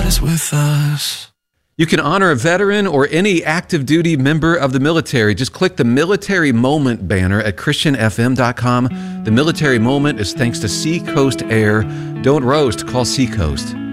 rise with us. You can honor a veteran or any active duty member of the military. Just click the Military Moment banner at christianfm.com. The Military Moment is thanks to Seacoast Air. Don't roast, call Seacoast.